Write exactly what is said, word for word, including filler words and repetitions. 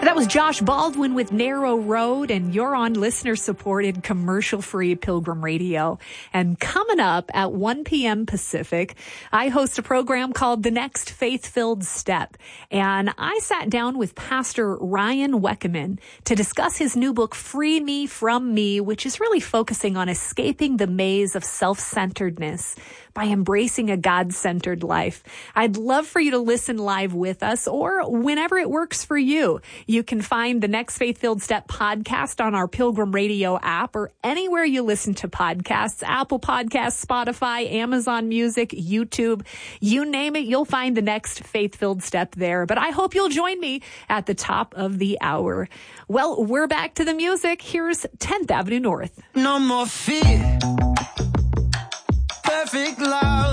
That was Josh Baldwin with Narrow Road, and you're on listener-supported, commercial-free Pilgrim Radio. And coming up at one p.m. Pacific, I host a program called The Next Faith-Filled Step. And I sat down with Pastor Ryan Weckeman to discuss his new book, Free Me From Me, which is really focusing on escaping the maze of self-centeredness by embracing a God-centered life. I'd love for you to listen live with us or whenever it works for you. You can find the Next Faith-Filled Step podcast on our Pilgrim Radio app or anywhere you listen to podcasts, Apple Podcasts, Spotify, Amazon Music, YouTube, you name it, you'll find the Next Faith-Filled Step there. But I hope you'll join me at the top of the hour. Well, we're back to the music. Here's tenth Avenue North. No more fear. Perfect love.